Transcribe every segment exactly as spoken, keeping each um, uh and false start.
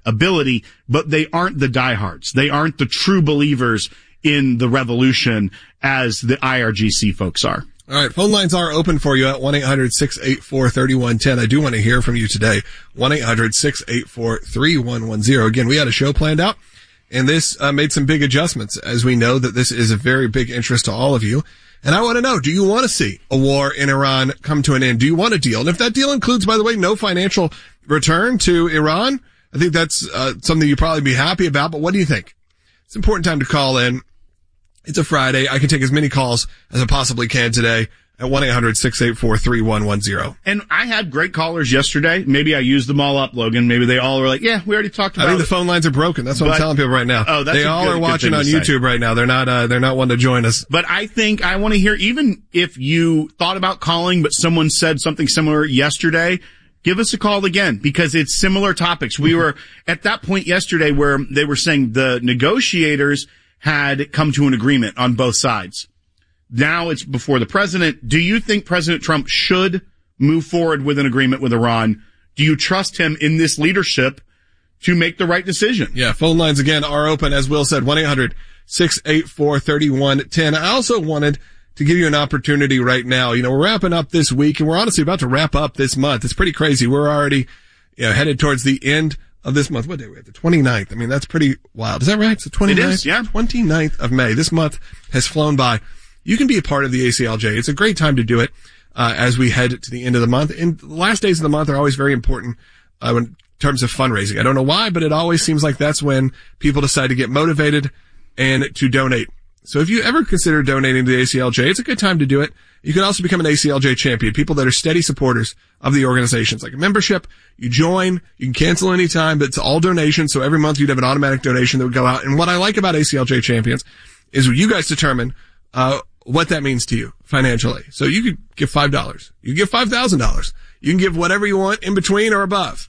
ability, but they aren't the diehards. They aren't the true believers in the revolution as the I R G C folks are. All right, phone lines are open for you at one eight hundred six eight four three one one zero. I do want to hear from you today. one eight hundred six eight four three one one zero. Again, we had a show planned out, and this uh, made some big adjustments, as we know that this is a very big interest to all of you. And I want to know, do you want to see a war in Iran come to an end? Do you want a deal? And if that deal includes, by the way, no financial return to Iran, I think that's uh, something you'd probably be happy about. But what do you think? It's an important time to call in. It's a Friday. I can take as many calls as I possibly can today at one eight hundred six eight four three one one zero. And I had great callers yesterday. Maybe I used them all up, Logan. Maybe they all were like, yeah, we already talked about it. I think the phone lines are broken. That's what but, I'm telling people right now. Oh, that's they all good, are watching on YouTube say. right now. They're not, uh, they're not one to join us. But I think I want to hear, even if you thought about calling, but someone said something similar yesterday, give us a call again, because it's similar topics. We were at that point yesterday where they were saying the negotiators had come to an agreement on both sides. Now it's before the president. Do you think President Trump should move forward with an agreement with Iran? Do you trust him in this leadership to make the right decision? Yeah, phone lines again are open, as Will said, one eight hundred six eight four three one one zero. I also wanted to give you an opportunity right now. You know, we're wrapping up this week, and we're honestly about to wrap up this month. It's pretty crazy. We're already, you know, headed towards the end of this month. What day are we at? The twenty-ninth. I mean, that's pretty wild. Is that right? It's the twenty-ninth? It is, yeah. twenty-ninth of May. This month has flown by. You can be a part of the A C L J. It's a great time to do it, uh, as we head to the end of the month. And the last days of the month are always very important, uh, in terms of fundraising. I don't know why, but it always seems like that's when people decide to get motivated and to donate. So if you ever consider donating to the A C L J, it's a good time to do it. You can also become an A C L J champion, people that are steady supporters of the organization. It's like a membership. You join, you can cancel anytime, but it's all donations. So every month you'd have an automatic donation that would go out. And what I like about A C L J champions is you guys determine, uh, what that means to you financially. So you could give five dollars. You can give five thousand dollars. You can give whatever you want in between or above.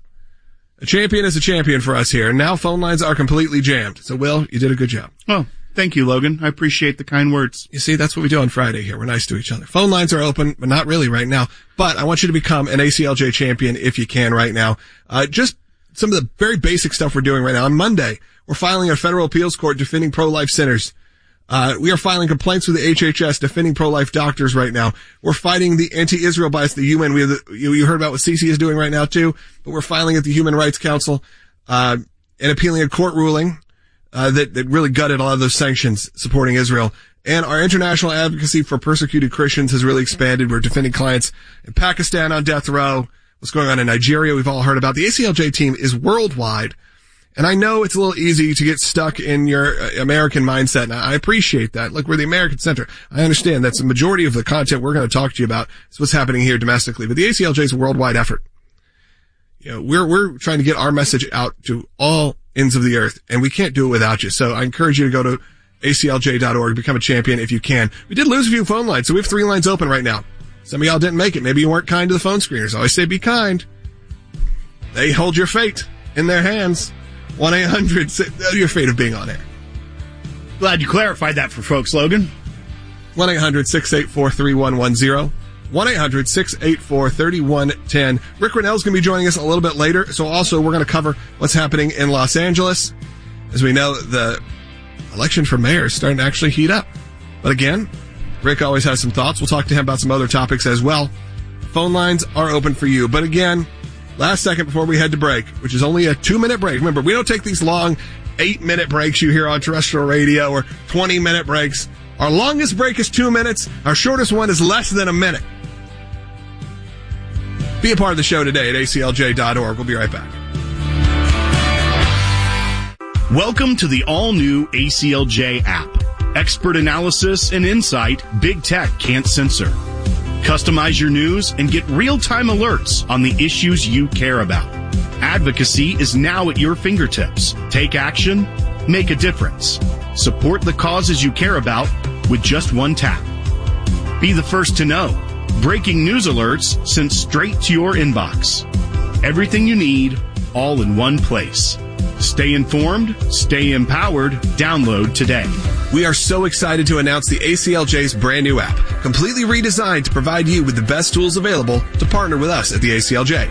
A champion is a champion for us here. And now phone lines are completely jammed. So Will, you did a good job. Oh, thank you, Logan. I appreciate the kind words. You see, that's what we do on Friday here. We're nice to each other. Phone lines are open, but not really right now. But I want you to become an A C L J champion if you can right now. Uh, just some of the very basic stuff we're doing right now. On Monday, we're filing a federal appeals court defending pro-life centers. Uh, we are filing complaints with the H H S defending pro-life doctors right now. We're fighting the anti-Israel bias, the U N. We have the, you, you heard about what Sisi is doing right now too, but we're filing at the Human Rights Council, uh, and appealing a court ruling, uh, that, that really gutted a lot of those sanctions supporting Israel. And our international advocacy for persecuted Christians has really expanded. We're defending clients in Pakistan on death row. What's going on in Nigeria, we've all heard about. The A C L J team is worldwide. And I know it's a little easy to get stuck in your American mindset, and I appreciate that. Look, we're the American Center. I understand that's the majority of the content we're going to talk to you about is what's happening here domestically. But the A C L J is a worldwide effort. You know, we're, we're trying to get our message out to all ends of the earth, and we can't do it without you. So I encourage you to go to A C L J dot org, become a champion if you can. We did lose a few phone lines, so we have three lines open right now. Some of y'all didn't make it. Maybe you weren't kind to the phone screeners. I always say be kind. They hold your fate in their hands. one eight hundred, you're afraid of being on air. Glad you clarified that for folks, Logan. one eight hundred six eight four three one one zero. one eight hundred six eight four three one one zero. Rick Rennell's going to be joining us a little bit later. So also we're going to cover what's happening in Los Angeles. As we know, the election for mayor is starting to actually heat up. But again, Rick always has some thoughts. We'll talk to him about some other topics as well. Phone lines are open for you. But again, last second before we head to break, which is only a two-minute break. Remember, we don't take these long eight-minute breaks you hear on terrestrial radio or twenty-minute breaks. Our longest break is two minutes. Our shortest one is less than a minute. Be a part of the show today at A C L J dot org. We'll be right back. Welcome to the all-new A C L J app. Expert analysis and insight big tech can't censor. Customize your news and get real-time alerts on the issues you care about. Advocacy is now at your fingertips. Take action, make a difference. Support the causes you care about with just one tap. Be the first to know. Breaking news alerts sent straight to your inbox. Everything you need, all in one place. Stay informed, stay empowered. Download today. We are so excited to announce the A C L J's brand new app, completely redesigned to provide you with the best tools available to partner with us at the A C L J.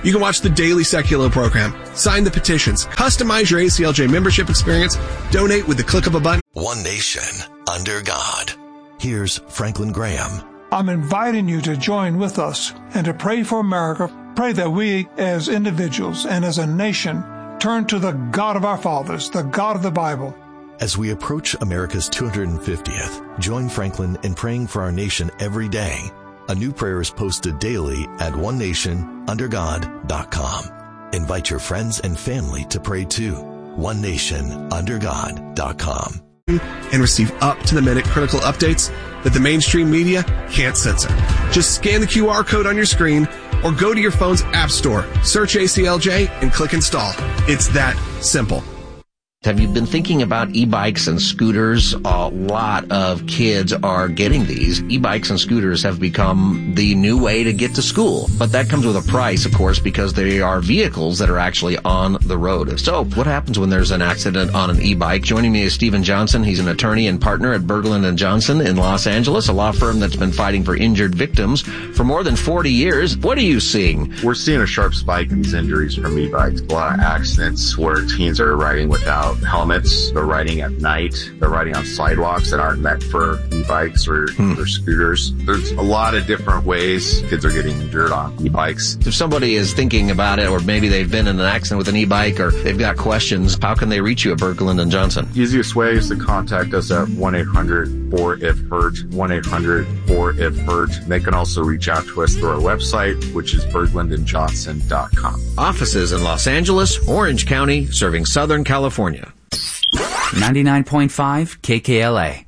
You can watch the daily Seculo program, sign the petitions, customize your A C L J membership experience, donate with the click of a button. One nation under God. Here's Franklin Graham. I'm inviting you to join with us and to pray for America. Pray that we as individuals and as a nation turn to the God of our fathers, the God of the Bible. As we approach America's two hundred fiftieth, join Franklin in praying for our nation every day. A new prayer is posted daily at one nation under god dot com. Invite your friends and family to pray too. one nation under god dot com. And receive up-to-the-minute critical updates that the mainstream media can't censor. Just scan the Q R code on your screen or go to your phone's app store, search A C L J, and click install. It's that simple. Have you been thinking about e-bikes and scooters? A lot of kids are getting these. E-bikes and scooters have become the new way to get to school. But that comes with a price, of course, because they are vehicles that are actually on the road. So what happens when there's an accident on an e-bike? Joining me is Stephen Johnson. He's an attorney and partner at Berglund and Johnson in Los Angeles, a law firm that's been fighting for injured victims for more than forty years. What are you seeing? We're seeing a sharp spike in these injuries from e-bikes. A lot of accidents where teens are riding without helmets. They're riding at night. They're riding on sidewalks that aren't meant for e-bikes or, hmm. or scooters. There's a lot of different ways kids are getting injured on e-bikes. If somebody is thinking about it, or maybe they've been in an accident with an e-bike, or they've got questions, how can they reach you at Berglund and Johnson? The easiest way is to contact us at one eight hundred four I F hurt, one eight hundred four I F hurt. They can also reach out to us through our website, which is berglund and johnson dot com. Offices in Los Angeles, Orange County, serving Southern California. ninety-nine point five K K L A.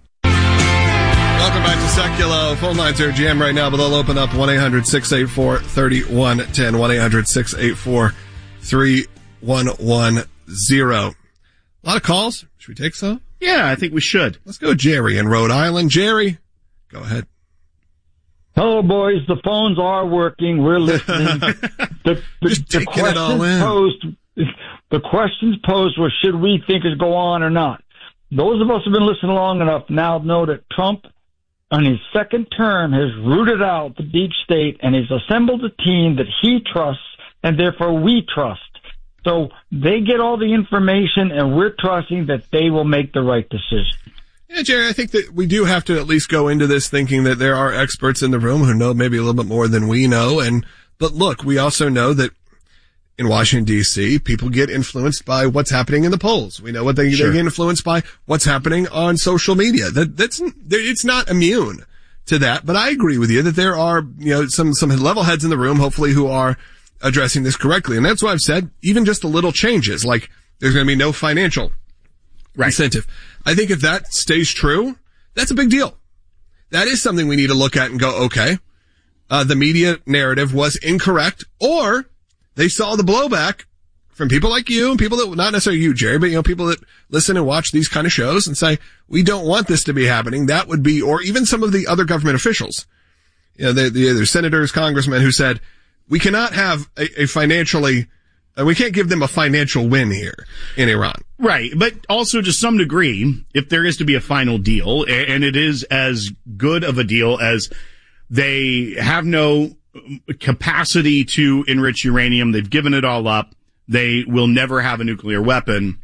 Welcome back to Seculo. Phone lines are jammed right now, but they'll open up one eight hundred six eight four three one one zero, one eight hundred six eight four three one one zero. A lot of calls. Should we take some? Yeah, I think we should. Let's go Jerry in Rhode Island. Jerry, go ahead. Hello, boys. The phones are working. We're listening. the, the, Just the taking it all in. Posed, the questions posed were, should we think it go on or not? Those of us who have been listening long enough now know that Trump, on his second term, has rooted out the deep state and has assembled a team that he trusts and therefore we trust. So they get all the information and we're trusting that they will make the right decision. Yeah, Jerry, I think that we do have to at least go into this thinking that there are experts in the room who know maybe a little bit more than we know. And, but look, we also know that in Washington, D C, people get influenced by what's happening in the polls. We know what they, sure. they get influenced by what's happening on social media. That, that's, it's not immune to that. But I agree with you that there are, you know, some, some level heads in the room, hopefully, who are addressing this correctly. And that's why I've said even just the little changes, like there's going to be no financial right. incentive. I think if that stays true, that's a big deal. That is something we need to look at and go, okay, uh, the media narrative was incorrect, or they saw the blowback from people like you and people that, not necessarily you, Jerry, but, you know, people that listen and watch these kind of shows and say, we don't want this to be happening. That would be, or even some of the other government officials, you know, they, they, there's senators, congressmen who said, we cannot have a, a financially, uh, we can't give them a financial win here in Iran. Right. But also to some degree, if there is to be a final deal, and it is as good of a deal as they have no capacity to enrich uranium, they've given it all up, they will never have a nuclear weapon,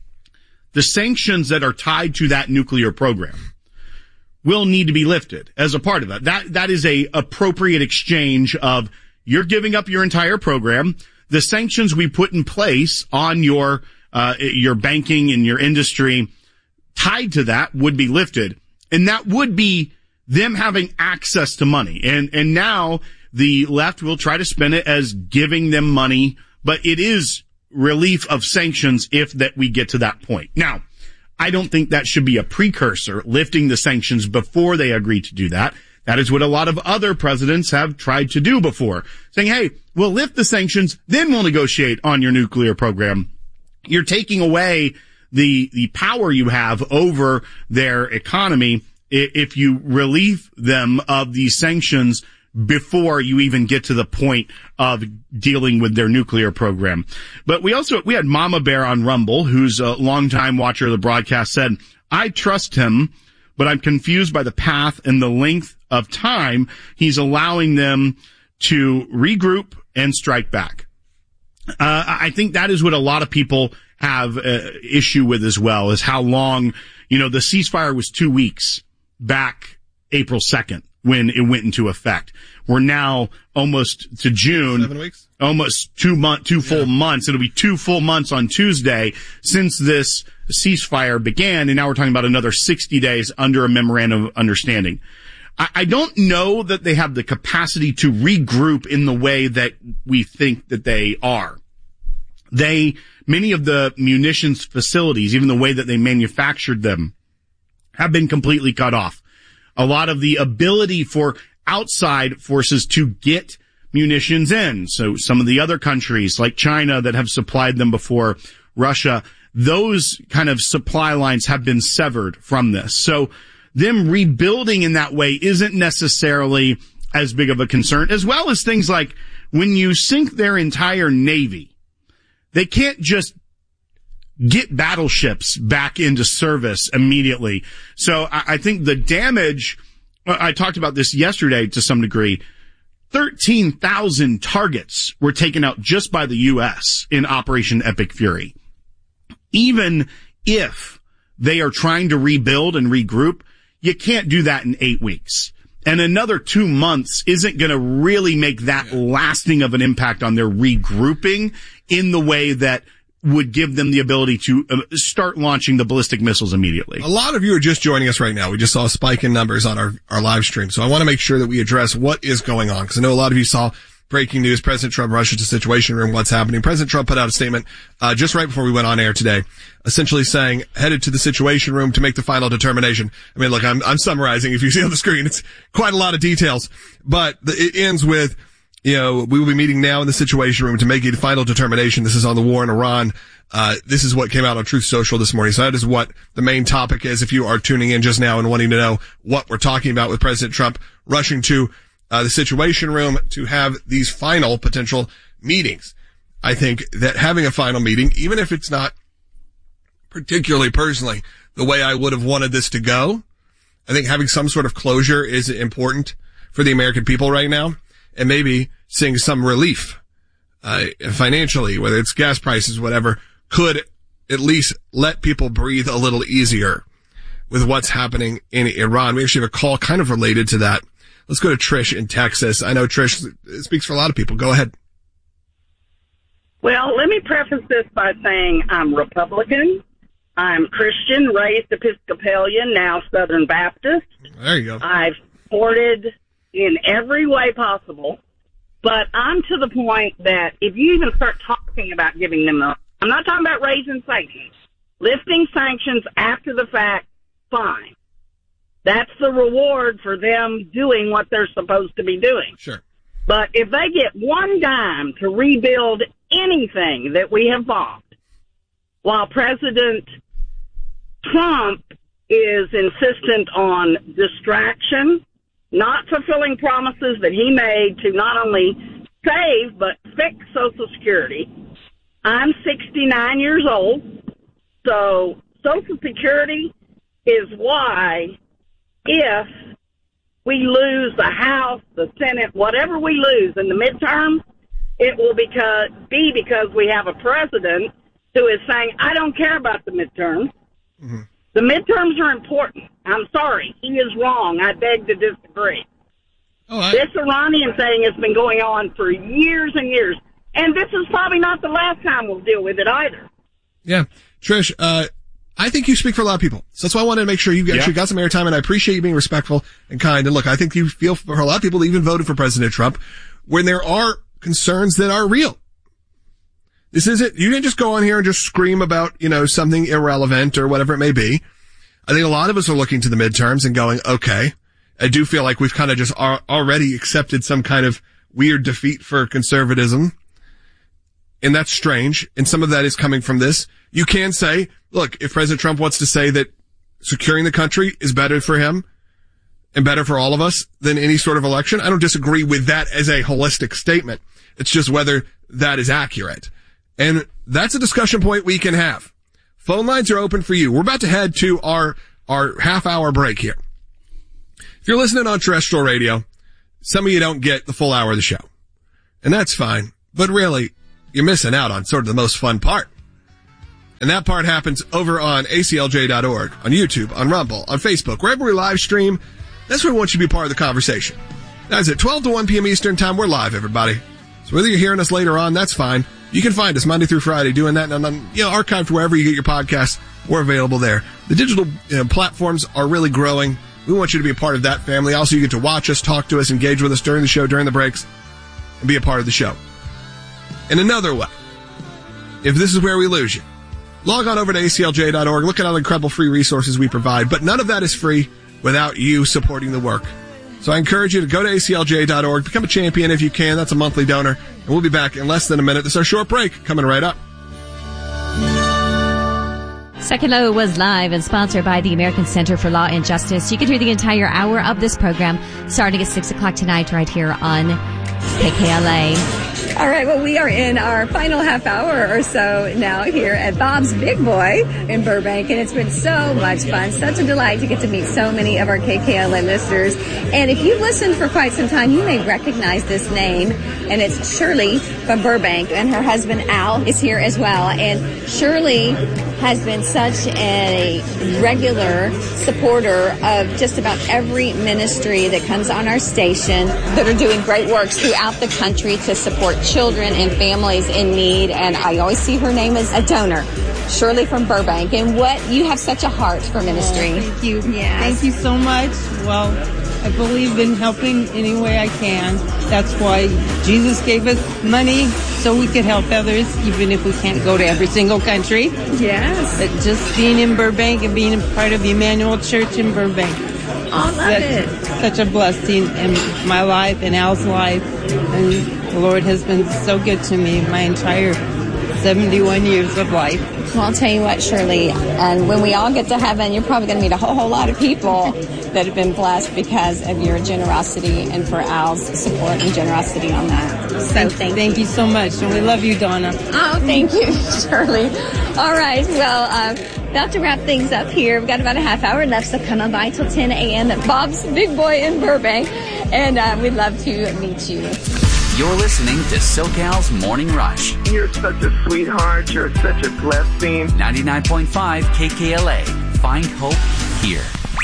the sanctions that are tied to that nuclear program will need to be lifted as a part of that. That, that is a appropriate exchange of, you're giving up your entire program. The sanctions we put in place on your, uh, your banking and your industry tied to that would be lifted. And that would be them having access to money. And, and now the left will try to spin it as giving them money, but it is relief of sanctions if that we get to that point. Now, I don't think that should be a precursor, lifting the sanctions before they agree to do that. That is what a lot of other presidents have tried to do before, saying, hey, we'll lift the sanctions, then we'll negotiate on your nuclear program. You're taking away the, the power you have over their economy if you relieve them of these sanctions before you even get to the point of dealing with their nuclear program. But we also, we had Mama Bear on Rumble, who's a longtime watcher of the broadcast, said, I trust him, but I'm confused by the path and the length of time he's allowing them to regroup and strike back. Uh, I think that is what a lot of people have uh, issue with as well, is how long, you know, the ceasefire was two weeks back April second when it went into effect. We're now almost to June. Seven weeks? Almost two month, two full yeah. months. It'll be two full months on Tuesday since this ceasefire began, and now we're talking about another sixty days under a memorandum of understanding. I, I don't know that they have the capacity to regroup in the way that we think that they are. They, many of the munitions facilities, even the way that they manufactured them, have been completely cut off. A lot of the ability for outside forces to get munitions in. So some of the other countries like China that have supplied them before, Russia, those kind of supply lines have been severed from this. So them rebuilding in that way isn't necessarily as big of a concern, as well as things like when you sink their entire navy, they can't just get battleships back into service immediately. So I, I think the damage, I talked about this yesterday to some degree, thirteen thousand targets were taken out just by the U S in Operation Epic Fury. Even if they are trying to rebuild and regroup, you can't do that in eight weeks. And another two months isn't going to really make that yeah. lasting of an impact on their regrouping in the way that would give them the ability to uh, start launching the ballistic missiles immediately. A lot of you are just joining us right now. We just saw a spike in numbers on our, our live stream. So I want to make sure that we address what is going on, because I know a lot of you saw breaking news, President Trump rushes to Situation Room, what's happening. President Trump put out a statement uh just right before we went on air today, essentially saying, headed to the Situation Room to make the final determination. I mean, look, I'm I'm summarizing. If you see on the screen, it's quite a lot of details. But the, it ends with, you know, we will be meeting now in the Situation Room to make a final determination. This is on the war in Iran. Uh This is what came out on Truth Social this morning. So that is what the main topic is, if you are tuning in just now and wanting to know what we're talking about with President Trump rushing to Uh, the Situation Room to have these final potential meetings. I think that having a final meeting, even if it's not particularly personally the way I would have wanted this to go, I think having some sort of closure is important for the American people right now, and maybe seeing some relief uh, financially, whether it's gas prices, whatever, could at least let people breathe a little easier with what's happening in Iran. We actually have a call kind of related to that. Let's go to Trish in Texas. I know Trish speaks for a lot of people. Go ahead. Well, let me preface this by saying I'm Republican. I'm Christian, raised Episcopalian, now Southern Baptist. There you go. I've supported in every way possible. But I'm to the point that if you even start talking about giving them the, I'm not talking about raising sanctions. Lifting sanctions after the fact, fine. That's the reward for them doing what they're supposed to be doing. Sure. But if they get one dime to rebuild anything that we have bought, while President Trump is insistent on distraction, not fulfilling promises that he made to not only save but fix Social Security. I'm sixty-nine years old, so Social Security is why if we lose the House, the Senate, whatever we lose in the midterms, it will because, be because we have a president who is saying, I don't care about the midterms. Mm-hmm. The midterms are important. I'm sorry. He is wrong. I beg to disagree. Oh, I... This Iranian thing has been going on for years and years. And this is probably not the last time we'll deal with it either. Yeah. Trish, uh, I think you speak for a lot of people. So that's why I wanted to make sure you actually yeah. got some airtime, and I appreciate you being respectful and kind. And look, I think you feel for a lot of people that even voted for President Trump when there are concerns that are real. This isn't, you didn't just go on here and just scream about, you know, something irrelevant or whatever it may be. I think a lot of us are looking to the midterms and going, okay, I do feel like we've kind of just already accepted some kind of weird defeat for conservatism. And that's strange. And some of that is coming from this. You can say, look, if President Trump wants to say that securing the country is better for him and better for all of us than any sort of election, I don't disagree with that as a holistic statement. It's just whether that is accurate. And that's a discussion point we can have. Phone lines are open for you. We're about to head to our, our half hour break here. If you're listening on terrestrial radio, some of you don't get the full hour of the show. And that's fine. But really, you're missing out on sort of the most fun part. And that part happens over on A C L J dot org, on YouTube, on Rumble, on Facebook, wherever we live stream. That's where we want you to be part of the conversation. That's at twelve to one p.m. Eastern Time. We're live, everybody. So whether you're hearing us later on, that's fine. You can find us Monday through Friday doing that, and then, you know, archived wherever you get your podcasts. We're available there. The digital you know, platforms are really growing. We want you to be a part of that family. Also, you get to watch us, talk to us, engage with us during the show, during the breaks, and be a part of the show. In another way, if this is where we lose you, log on over to A C L J dot org. Look at all the incredible free resources we provide. But none of that is free without you supporting the work. So I encourage you to go to A C L J dot org. Become a champion if you can. That's a monthly donor. And we'll be back in less than a minute. This is our short break. Coming right up. Second Low was live and sponsored by the American Center for Law and Justice. You can hear the entire hour of this program starting at six o'clock tonight right here on K K L A. All right, well, we are in our final half hour or so now here at Bob's Big Boy in Burbank, and it's been so much fun, such a delight to get to meet so many of our K K L A listeners. And if you've listened for quite some time, you may recognize this name, and it's Shirley from Burbank, and her husband Al is here as well. And Shirley has been such a regular supporter of just about every ministry that comes on our station that are doing great works throughout the country to support children and families in need. And I always see her name as a donor. Shirley from Burbank. And what, you have such a heart for ministry. Oh, thank you. Yes. Thank you so much. Well, I believe in helping any way I can. That's why Jesus gave us money so we could help others, even if we can't go to every single country. Yes. But just being in Burbank and being a part of the Emmanuel Church in Burbank. I love it. Such a blessing in my life and Al's life. And the Lord has been so good to me my entire seventy-one years of life. Well, I'll tell you what, Shirley, and when we all get to heaven, you're probably going to meet a whole, whole lot of people that have been blessed because of your generosity and for Al's support and generosity on that. So thank, thank, thank you. you so much, and we love you, Donna. Oh, thank you, Shirley. All right, well, uh, about to wrap things up here. We've got about a half hour left, so come on by till ten a.m. at Bob's Big Boy in Burbank, and uh, we'd love to meet you. You're listening to SoCal's Morning Rush. You're such a sweetheart. You're such a blessing. ninety-nine point five K K L A. Find hope here.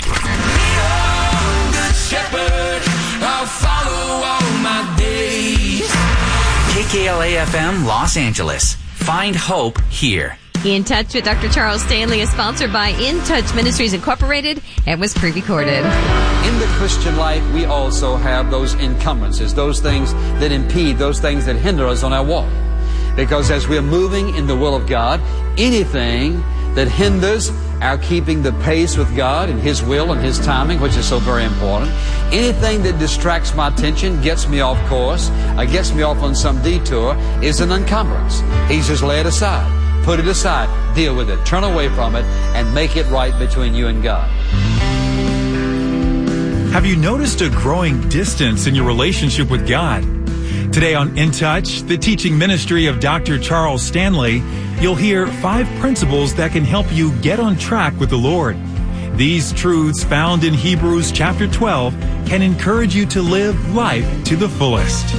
Good shepherd, I'll follow all my days. K K L A F M, Los Angeles. Find hope here. In Touch with Doctor Charles Stanley is sponsored by In Touch Ministries Incorporated and was pre-recorded. In the Christian life, we also have those encumbrances, those things that impede, those things that hinder us on our walk. Because as we're moving in the will of God, anything that hinders our keeping the pace with God and His will and His timing, which is so very important, anything that distracts my attention, gets me off course, or gets me off on some detour, is an encumbrance. He's just lay it aside. Put it aside, deal with it, turn away from it, and make it right between you and God. Have you noticed a growing distance in your relationship with God? Today on In Touch, the teaching ministry of Doctor Charles Stanley, you'll hear five principles that can help you get on track with the Lord. These truths found in Hebrews chapter twelve can encourage you to live life to the fullest.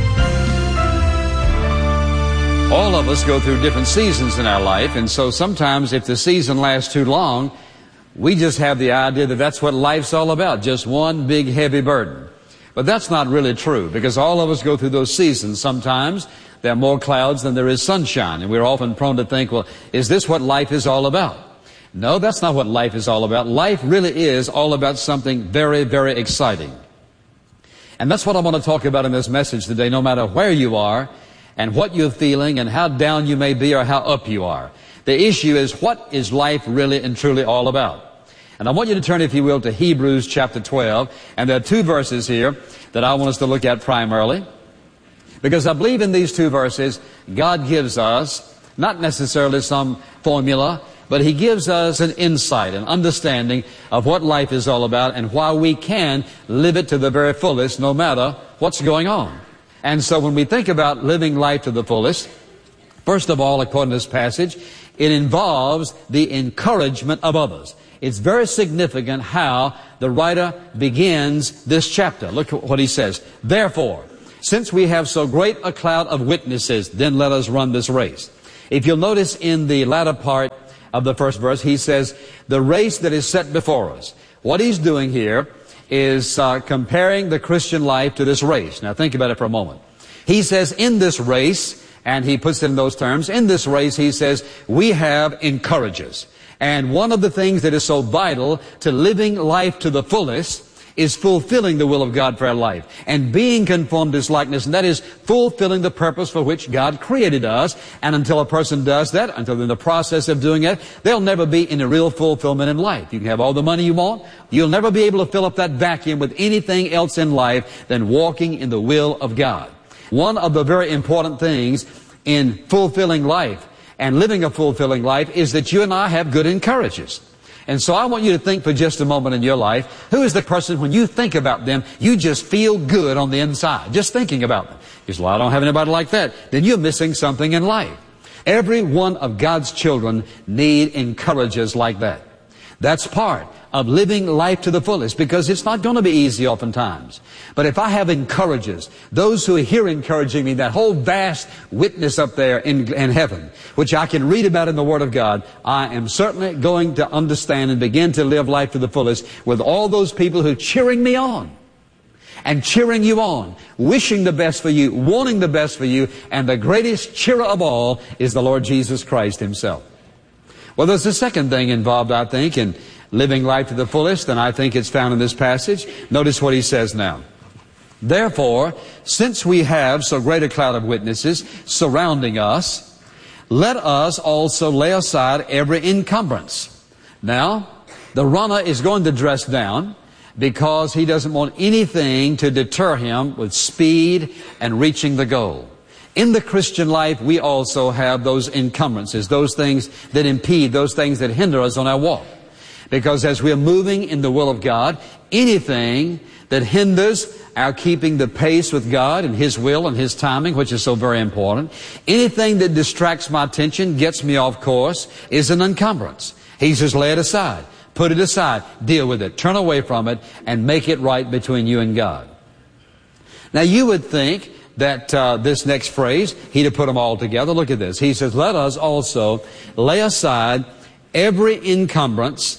All of us go through different seasons in our life, and so sometimes if the season lasts too long, we just have the idea that that's what life's all about, just one big heavy burden. But that's not really true, because all of us go through those seasons. Sometimes there are more clouds than there is sunshine, and we're often prone to think, well, is this what life is all about? No, that's not what life is all about. Life really is all about something very, very exciting. And that's what I want to talk about in this message today, no matter where you are, and what you're feeling, and how down you may be or how up you are. The issue is, what is life really and truly all about? And I want you to turn, if you will, to Hebrews chapter twelve. And there are two verses here that I want us to look at primarily. Because I believe in these two verses, God gives us not necessarily some formula, but He gives us an insight, an understanding of what life is all about and why we can live it to the very fullest no matter what's going on. And so when we think about living life to the fullest, first of all, according to this passage, it involves the encouragement of others. It's very significant how the writer begins this chapter. Look at what he says. Therefore, Since we have so great a cloud of witnesses, then let us run this race. If you'll notice in the latter part of the first verse, he says, the race that is set before us. What he's doing here is uh, comparing the Christian life to this race. Now think about it for a moment. He says in this race, and he puts it in those terms, in this race he says, we have encouragers. And one of the things that is so vital to living life to the fullest is fulfilling the will of God for our life and being conformed to His likeness, and that is fulfilling the purpose for which God created us. And until a person does that, until they're in the process of doing it, they'll never be in a real fulfillment in life. You can have all the money you want, you'll never be able to fill up that vacuum with anything else in life than walking in the will of God. One of the very important things in fulfilling life and living a fulfilling life is that you and I have good encouragers. And so I want you to think for just a moment in your life, who is the person when you think about them, you just feel good on the inside, just thinking about them. You say, well, I don't have anybody like that. Then you're missing something in life. Every one of God's children need encouragers like that. That's part of living life to the fullest, because it's not going to be easy oftentimes. But if I have encouragers, those who are here encouraging me, that whole vast witness up there in, in heaven, which I can read about in the Word of God, I am certainly going to understand and begin to live life to the fullest with all those people who are cheering me on and cheering you on, wishing the best for you, wanting the best for you, and the greatest cheerer of all is the Lord Jesus Christ Himself. Well, there's a second thing involved, I think, in living life to the fullest, and I think it's found in this passage. Notice what he says now. Therefore, since we have so great a cloud of witnesses surrounding us, let us also lay aside every encumbrance. Now, the runner is going to dress down because he doesn't want anything to deter him with speed and reaching the goal. In the Christian life, we also have those encumbrances, those things that impede, those things that hinder us on our walk. Because as we are moving in the will of God, anything that hinders our keeping the pace with God and His will and His timing, which is so very important, anything that distracts my attention, gets me off course, is an encumbrance. He says, lay it aside, put it aside, deal with it, turn away from it, and make it right between you and God. Now you would think that uh, this next phrase, he'd have put them all together. Look at this. He says, let us also lay aside every encumbrance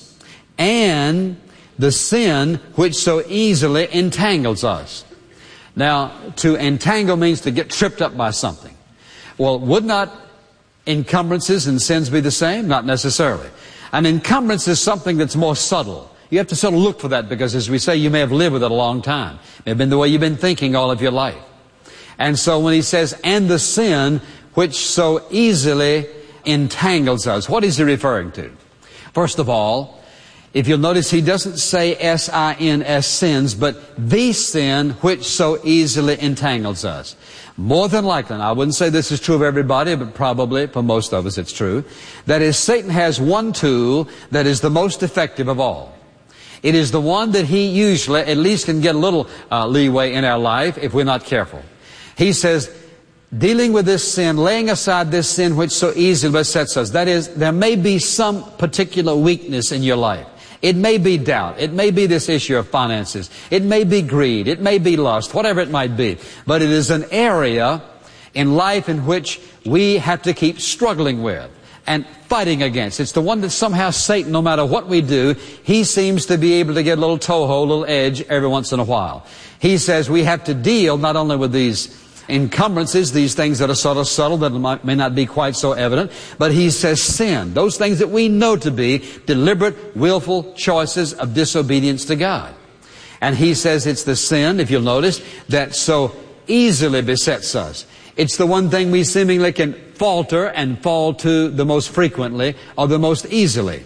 and the sin which so easily entangles us. Now, to entangle means to get tripped up by something. Well, would not encumbrances and sins be the same? Not necessarily. An encumbrance is something that's more subtle. You have to sort of look for that because, as we say, you may have lived with it a long time. It may have been the way you've been thinking all of your life. And so when he says, and the sin which so easily entangles us, what is he referring to? First of all, if you'll notice, he doesn't say S I N S sins, but the sin which so easily entangles us. More than likely, and I wouldn't say this is true of everybody, but probably for most of us it's true, that is, Satan has one tool that is the most effective of all. It is the one that he usually at least can get a little uh, leeway in our life if we're not careful. He says, dealing with this sin, laying aside this sin which so easily besets us. That is, there may be some particular weakness in your life. It may be doubt. It may be this issue of finances. It may be greed. It may be lust, whatever it might be. But it is an area in life in which we have to keep struggling with and fighting against. It's the one that somehow Satan, no matter what we do, he seems to be able to get a little toehold, a little edge every once in a while. He says we have to deal not only with these encumbrances, these things that are sort of subtle, that might, may not be quite so evident, but he says sin, those things that we know to be deliberate, willful choices of disobedience to God. And he says it's the sin, if you'll notice, that so easily besets us. It's the one thing we seemingly can falter and fall to the most frequently or the most easily.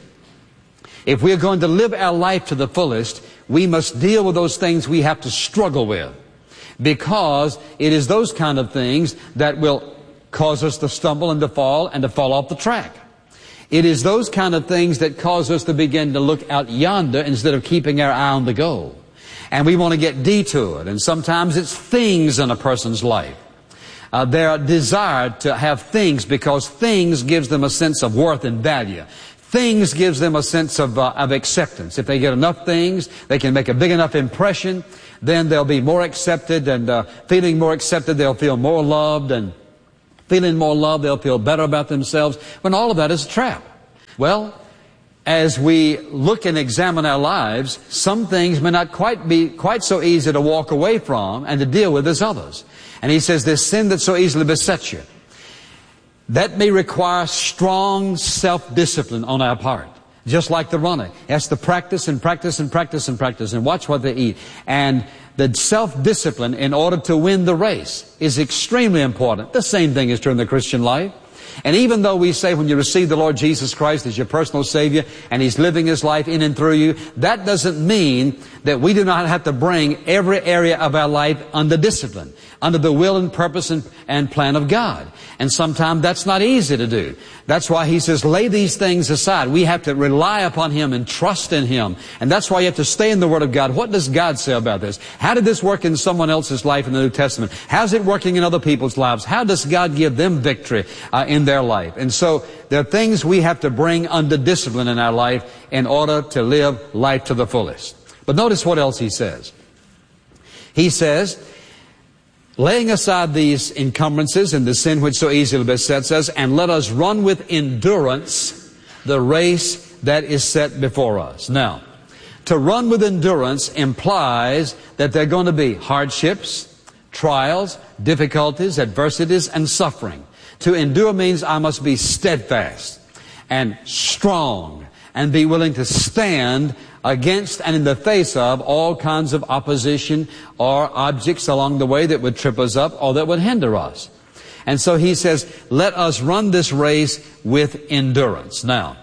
If we're going to live our life to the fullest, we must deal with those things we have to struggle with. Because it is those kind of things that will cause us to stumble and to fall and to fall off the track. It is those kind of things that cause us to begin to look out yonder instead of keeping our eye on the goal. And we want to get detoured. And sometimes it's things in a person's life. Uh, they're desired to have things because things gives them a sense of worth and value. Things gives them a sense of, uh, of acceptance. If they get enough things, they can make a big enough impression, then they'll be more accepted, and uh, feeling more accepted, they'll feel more loved, and feeling more loved, they'll feel better about themselves, when all of that is a trap. Well, as we look and examine our lives, some things may not quite be quite so easy to walk away from and to deal with as others. And he says, this sin that so easily besets you, that may require strong self-discipline on our part. Just like the runner. He has to practice and practice and practice and practice and watch what they eat. And the self-discipline in order to win the race is extremely important. The same thing is true in the Christian life. And even though we say when you receive the Lord Jesus Christ as your personal Savior and He's living His life in and through you, that doesn't mean that we do not have to bring every area of our life under discipline, under the will and purpose and, and plan of God. And sometimes that's not easy to do. That's why He says, lay these things aside. We have to rely upon Him and trust in Him. And that's why you have to stay in the Word of God. What does God say about this? How did this work in someone else's life in the New Testament? How's it working in other people's lives? How does God give them victory uh, in their life? And so there are things we have to bring under discipline in our life in order to live life to the fullest. But notice what else He says. He says, laying aside these encumbrances and the sin which so easily besets us, and let us run with endurance the race that is set before us. Now, to run with endurance implies that there are going to be hardships, trials, difficulties, adversities, and suffering. To endure means I must be steadfast and strong and be willing to stand against and in the face of all kinds of opposition or objects along the way that would trip us up or that would hinder us. And so he says, let us run this race with endurance. Now,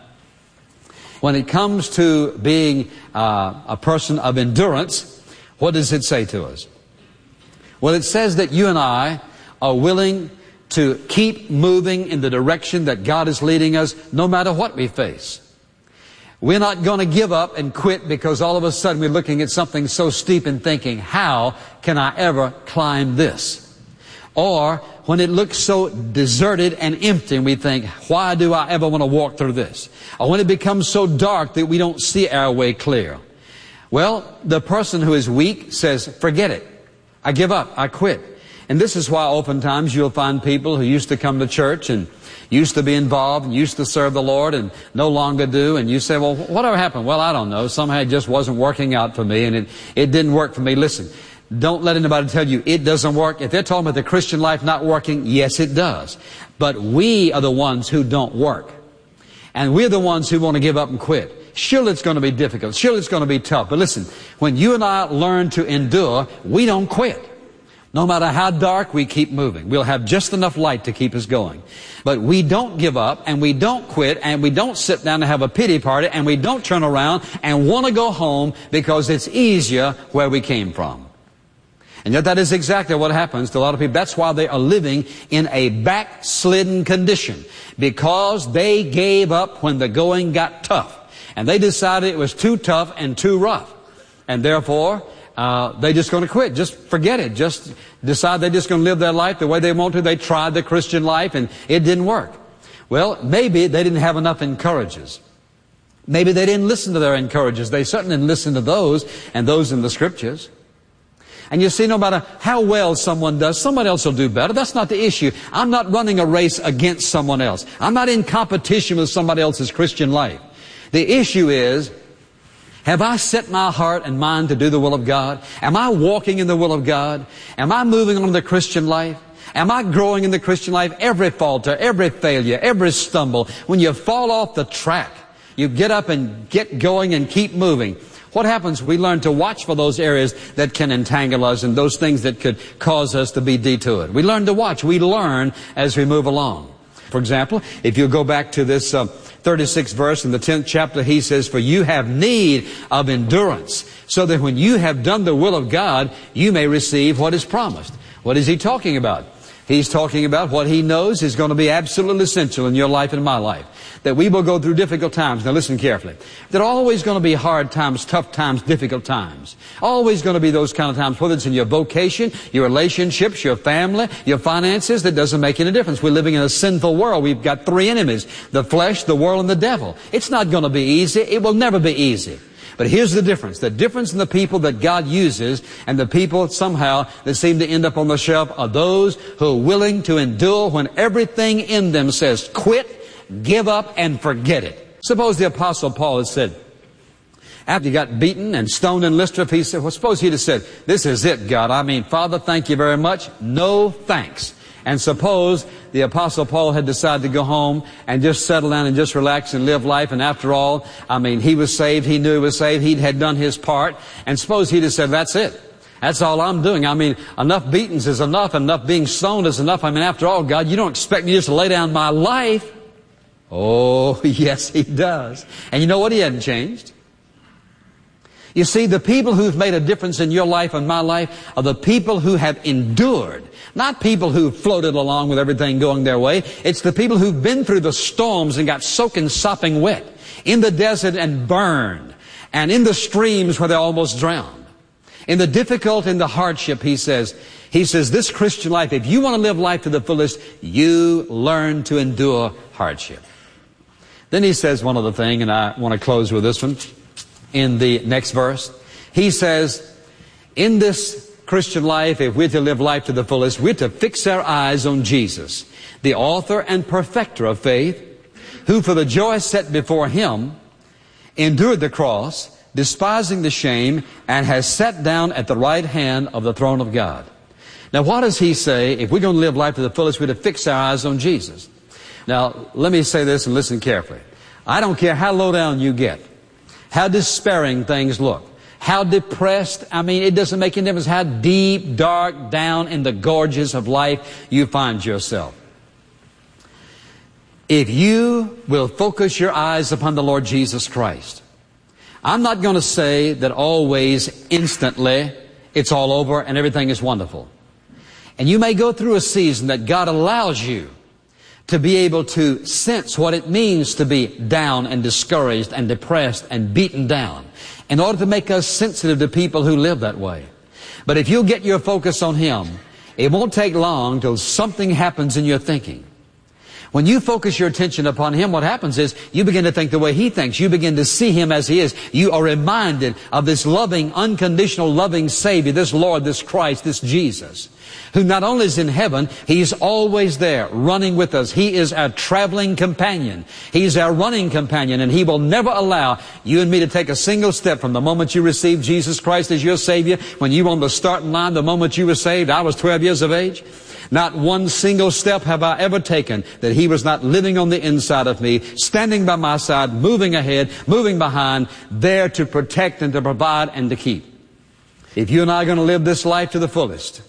when it comes to being uh, a person of endurance, what does it say to us? Well, it says that you and I are willing to keep moving in the direction that God is leading us no matter what we face. We're not going to give up and quit because all of a sudden we're looking at something so steep and thinking, how can I ever climb this? Or when it looks so deserted and empty and we think, why do I ever want to walk through this? Or when it becomes so dark that we don't see our way clear. Well, the person who is weak says, forget it. I give up. I quit. And this is why oftentimes you'll find people who used to come to church and used to be involved and used to serve the Lord and no longer do. And you say, well, whatever happened? Well, I don't know. Somehow it just wasn't working out for me and it, it didn't work for me. Listen, don't let anybody tell you it doesn't work. If they're talking about the Christian life not working, yes, it does. But we are the ones who don't work. And we're the ones who want to give up and quit. Surely it's going to be difficult. Surely it's going to be tough. But listen, when you and I learn to endure, we don't quit. No matter how dark, we keep moving. We'll have just enough light to keep us going. But we don't give up, and we don't quit, and we don't sit down and have a pity party, and we don't turn around and want to go home because it's easier where we came from. And yet that is exactly what happens to a lot of people. That's why they are living in a backslidden condition. Because they gave up when the going got tough. And they decided it was too tough and too rough. And therefore, Uh, they're just going to quit. Just forget it. Just decide they're just going to live their life the way they want to. They tried the Christian life and it didn't work. Well, maybe they didn't have enough encouragers. Maybe they didn't listen to their encouragers. They certainly didn't listen to those and those in the Scriptures. And you see, no matter how well someone does, somebody else will do better. That's not the issue. I'm not running a race against someone else. I'm not in competition with somebody else's Christian life. The issue is, have I set my heart and mind to do the will of God? Am I walking in the will of God? Am I moving on in the Christian life? Am I growing in the Christian life? Every falter, every failure, every stumble, when you fall off the track, you get up and get going and keep moving. What happens? We learn to watch for those areas that can entangle us and those things that could cause us to be detoured. We learn to watch. We learn as we move along. For example, if you go back to this uh, thirty-sixth verse in the tenth chapter, he says, for you have need of endurance, so that when you have done the will of God, you may receive what is promised. What is he talking about? He's talking about what he knows is going to be absolutely essential in your life and in my life. That we will go through difficult times. Now listen carefully. There are always going to be hard times, tough times, difficult times. Always going to be those kind of times, whether it's in your vocation, your relationships, your family, your finances. That doesn't make any difference. We're living in a sinful world. We've got three enemies: the flesh, the world, and the devil. It's not going to be easy. It will never be easy. But here's the difference. The difference in the people that God uses and the people somehow that seem to end up on the shelf are those who are willing to endure when everything in them says quit, give up, and forget it. Suppose the Apostle Paul had said, after he got beaten and stoned in Lystra, he said, well, suppose he'd have said, this is it, God. I mean, Father, thank you very much. No thanks. And suppose the Apostle Paul had decided to go home and just settle down and just relax and live life. And after all, I mean, he was saved. He knew he was saved. He had done his part. And suppose he'd have said, that's it. That's all I'm doing. I mean, enough beatings is enough. Enough being stoned is enough. I mean, after all, God, you don't expect me just to lay down my life. Oh, yes, he does. And you know what? He hadn't changed. You see, the people who've made a difference in your life and my life are the people who have endured. Not people who floated along with everything going their way. It's the people who've been through the storms and got soaking, sopping wet in the desert and burned, and in the streams where they almost drowned. In the difficult and the hardship, he says, he says, this Christian life, if you want to live life to the fullest, you learn to endure hardship. Then he says one other thing, and I want to close with this one. In the next verse, he says, in this Christian life, if we're to live life to the fullest, we're to fix our eyes on Jesus, the author and perfecter of faith, who for the joy set before him endured the cross, despising the shame, and has sat down at the right hand of the throne of God. Now, what does he say? If we're going to live life to the fullest, we're to fix our eyes on Jesus. Now, let me say this and listen carefully. I don't care how low down you get, how despairing things look, how depressed, I mean, it doesn't make any difference how deep, dark, down in the gorges of life you find yourself. If you will focus your eyes upon the Lord Jesus Christ, I'm not going to say that always, instantly, it's all over and everything is wonderful. And you may go through a season that God allows you to be able to sense what it means to be down and discouraged and depressed and beaten down, in order to make us sensitive to people who live that way. But if you'll get your focus on Him, it won't take long till something happens in your thinking. When you focus your attention upon Him, what happens is you begin to think the way He thinks. You begin to see Him as He is. You are reminded of this loving, unconditional, loving Savior, this Lord, this Christ, this Jesus, who not only is in heaven, He's always there, running with us. He is our traveling companion. He's our running companion, and He will never allow you and me to take a single step from the moment you received Jesus Christ as your Savior, when you were on the starting line, the moment you were saved. I was twelve years of age. Not one single step have I ever taken that He was not living on the inside of me, standing by my side, moving ahead, moving behind, there to protect and to provide and to keep. If you and I are going to live this life to the fullest,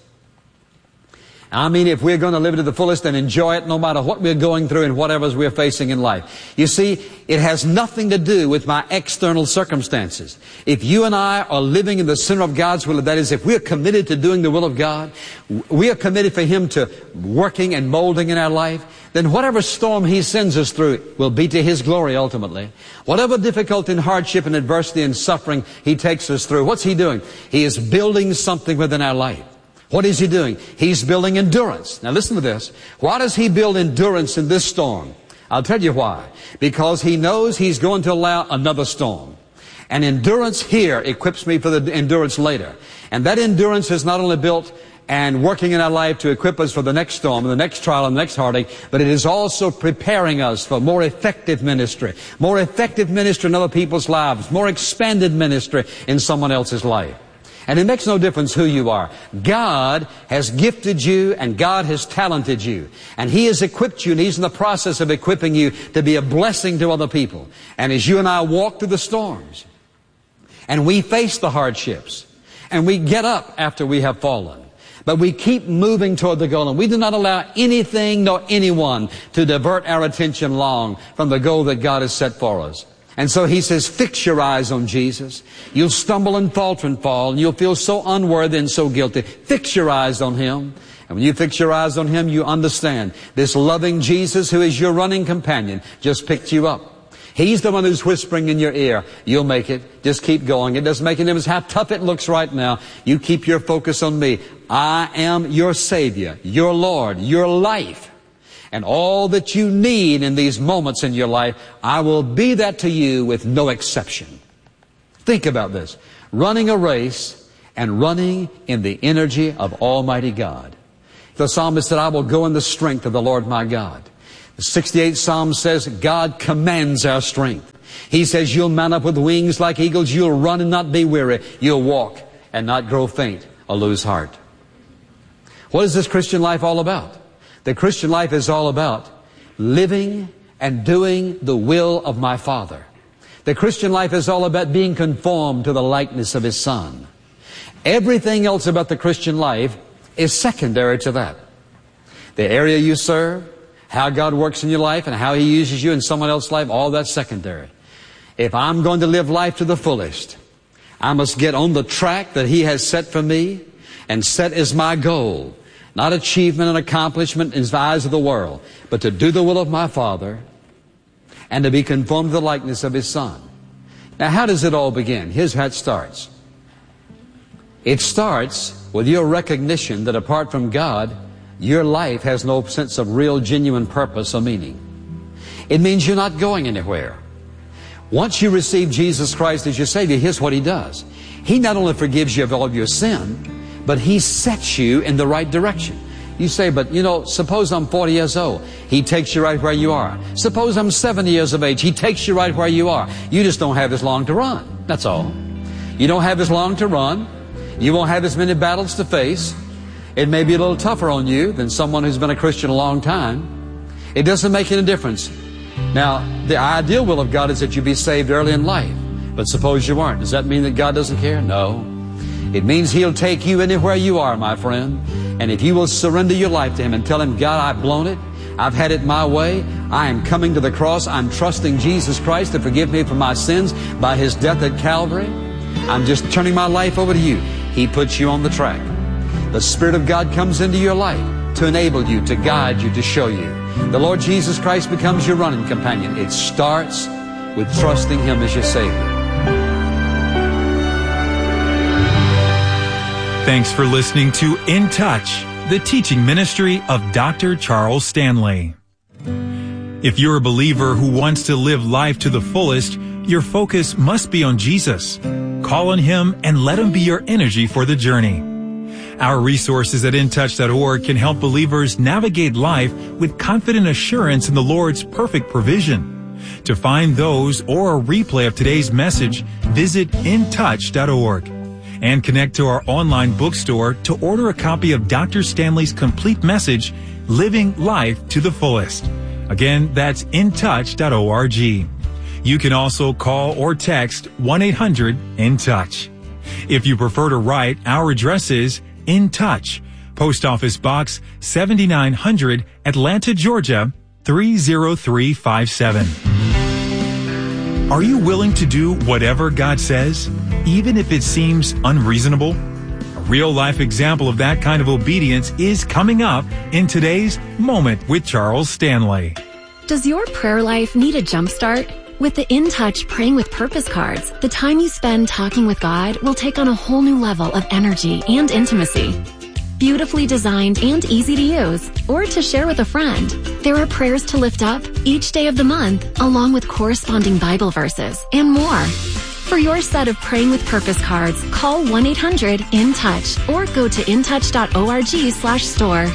I mean, if we're going to live it to the fullest and enjoy it no matter what we're going through and whatever we're facing in life. You see, it has nothing to do with my external circumstances. If you and I are living in the center of God's will, that is, if we're committed to doing the will of God, we are committed for Him to working and molding in our life, then whatever storm He sends us through will be to His glory ultimately. Whatever difficulty and hardship and adversity and suffering He takes us through, what's He doing? He is building something within our life. What is He doing? He's building endurance. Now listen to this. Why does He build endurance in this storm? I'll tell you why. Because He knows He's going to allow another storm. And endurance here equips me for the endurance later. And that endurance is not only built and working in our life to equip us for the next storm, and the next trial, and the next heartache, but it is also preparing us for more effective ministry. More effective ministry in other people's lives. More expanded ministry in someone else's life. And it makes no difference who you are. God has gifted you and God has talented you. And He has equipped you, and He's in the process of equipping you to be a blessing to other people. And as you and I walk through the storms, and we face the hardships, and we get up after we have fallen, but we keep moving toward the goal, and we do not allow anything nor anyone to divert our attention long from the goal that God has set for us. And so He says, fix your eyes on Jesus. You'll stumble and falter and fall, and you'll feel so unworthy and so guilty. Fix your eyes on Him. And when you fix your eyes on Him, you understand this loving Jesus, who is your running companion, just picked you up. He's the one who's whispering in your ear, you'll make it. Just keep going. It doesn't make any difference how tough it looks right now. You keep your focus on me. I am your Savior, your Lord, your life. And all that you need in these moments in your life, I will be that to you with no exception. Think about this. Running a race and running in the energy of Almighty God. The psalmist said, I will go in the strength of the Lord my God. The sixty-eighth Psalm says, God commands our strength. He says, you'll mount up with wings like eagles. You'll run and not be weary. You'll walk and not grow faint or lose heart. What is this Christian life all about? The Christian life is all about living and doing the will of my Father. The Christian life is all about being conformed to the likeness of His Son. Everything else about the Christian life is secondary to that. The area you serve, how God works in your life, and how He uses you in someone else's life, all that's secondary. If I'm going to live life to the fullest, I must get on the track that He has set for me and set as my goal. Not achievement and accomplishment in the eyes of the world, but to do the will of my Father and to be conformed to the likeness of His Son. Now, how does it all begin? Here's how it starts. It starts with your recognition that apart from God, your life has no sense of real, genuine purpose or meaning. It means you're not going anywhere. Once you receive Jesus Christ as your Savior, here's what He does. He not only forgives you of all of your sin, but He sets you in the right direction. You say, but you know, suppose I'm forty years old. He takes you right where you are. Suppose I'm seventy years of age. He takes you right where you are. You just don't have as long to run. That's all. You don't have as long to run. You won't have as many battles to face. It may be a little tougher on you than someone who's been a Christian a long time. It doesn't make any difference. Now, the ideal will of God is that you be saved early in life. But suppose you weren't. Does that mean that God doesn't care? No. It means He'll take you anywhere you are, my friend. And if you will surrender your life to Him and tell Him, God, I've blown it. I've had it my way. I am coming to the cross. I'm trusting Jesus Christ to forgive me for my sins by His death at Calvary. I'm just turning my life over to you. He puts you on the track. The Spirit of God comes into your life to enable you, to guide you, to show you. The Lord Jesus Christ becomes your running companion. It starts with trusting Him as your Savior. Thanks for listening to In Touch, the teaching ministry of Doctor Charles Stanley. If you're a believer who wants to live life to the fullest, your focus must be on Jesus. Call on Him and let Him be your energy for the journey. Our resources at in touch dot org can help believers navigate life with confident assurance in the Lord's perfect provision. To find those or a replay of today's message, visit in touch dot org. And connect to our online bookstore to order a copy of Doctor Stanley's complete message, Living Life to the Fullest. Again, that's in touch dot org. You can also call or text one eight hundred in touch. If you prefer to write, our address is In Touch, Post Office Box seventy-nine hundred, Atlanta, Georgia three zero three five seven. Are you willing to do whatever God says, even if it seems unreasonable? A real-life example of that kind of obedience is coming up in today's Moment with Charles Stanley. Does your prayer life need a jumpstart? With the In Touch Praying with Purpose cards, the time you spend talking with God will take on a whole new level of energy and intimacy. Beautifully designed and easy to use, or to share with a friend, there are prayers to lift up each day of the month, along with corresponding Bible verses and more. For your set of Praying with Purpose cards, call one eight hundred in touch or go to in touch dot org slash store.